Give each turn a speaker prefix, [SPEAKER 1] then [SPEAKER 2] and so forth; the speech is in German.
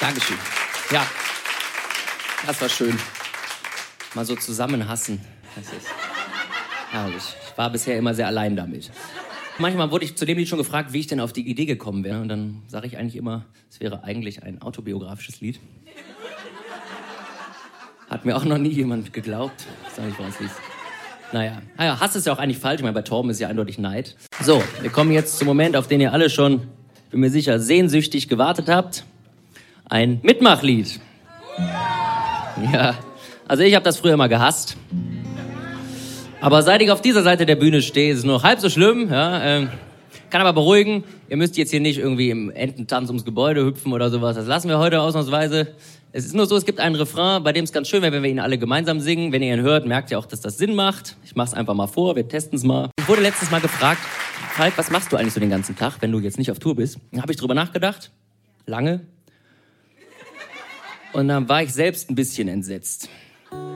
[SPEAKER 1] Dankeschön. Ja, das war schön. Mal so zusammen hassen. Das ist herrlich. Ich war bisher immer sehr allein damit. Manchmal wurde ich zu dem Lied schon gefragt, wie ich denn auf die Idee gekommen wäre. Und dann sage ich eigentlich immer, es wäre eigentlich ein autobiografisches Lied. Hat mir auch noch nie jemand geglaubt. Sag ich, was ist. Naja, Hass ist ja auch eigentlich falsch. Ich meine, bei Torben ist ja eindeutig Neid. So, wir kommen jetzt zum Moment, auf den ihr alle schon, bin mir sicher, sehnsüchtig gewartet habt. Ein Mitmachlied. Ja, also ich habe das früher immer gehasst. Aber seit ich auf dieser Seite der Bühne stehe, ist es nur noch halb so schlimm. Ja, kann aber beruhigen, ihr müsst jetzt hier nicht irgendwie im Ententanz ums Gebäude hüpfen oder sowas. Das lassen wir heute ausnahmsweise. Es ist nur so, es gibt einen Refrain, bei dem es ganz schön wäre, wenn wir ihn alle gemeinsam singen. Wenn ihr ihn hört, merkt ihr auch, dass das Sinn macht. Ich mach's einfach mal vor, wir testen es mal. Ich wurde letztens mal gefragt, Falk, was machst du eigentlich so den ganzen Tag, wenn du jetzt nicht auf Tour bist? Dann habe ich drüber nachgedacht, lange. Und dann war ich selbst ein bisschen entsetzt.